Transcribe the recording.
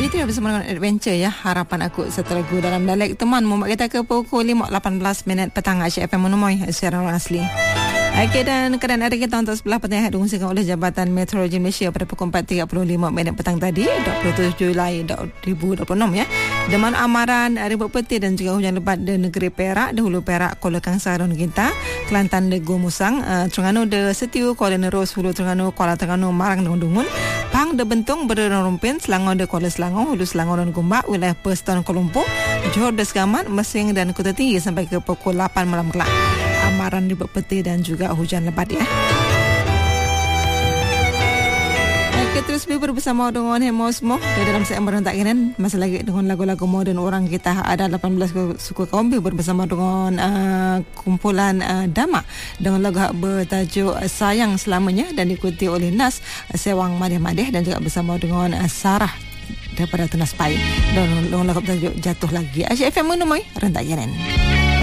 Itu bersama dengan Adventure ya. Harapan aku setelagu dalam dialek teman. Mumak kita ke pukul 5.18 petang Aisyah FM Menemoy siaran orang asli. Okey, dan keadaan hari kita untuk sebelah petang dikongsikan oleh Jabatan Meteorologi Malaysia pada pukul 4.35 petang tadi 27 Julai 2026 ya. Deman amaran ribut peti dan juga hujan lebat di negeri Perak, di Hulu Perak, Kuala Kangsar dan kita, Kelantan de Gomusang, Terengganu de Setiu, Kuala Nerus, Hulu Terengganu, Kuala Terengganu, Marang dan Dungun, Pang de Bentong, Berdana Rumpin, Selangor de Kuala Selangor, Hulu Selangor dan Gombak, wilayah Perth dan Kuala Lumpur, Johor de Segamat, Mesing dan Kota Tinggi sampai ke pukul 8 malam kelak. Amaran ribut peti dan juga hujan lebat ya. Kita terus bersama dengan Hemosmo di dalam segmen Rentak Kanan. Masih lagi dengan lagu-lagu moden orang kita. Ada 18 suku kaum bersama dengan kumpulan Dama dengan lagu bertajuk Sayang Selamanya dan diikuti oleh Nas Sewang Madeh-Madeh dan juga bersama dengan Sarah daripada Tunas Pai dan lagu bertajuk Jatuh Lagi. Aisyah FM Menemoy Rentak Kanan.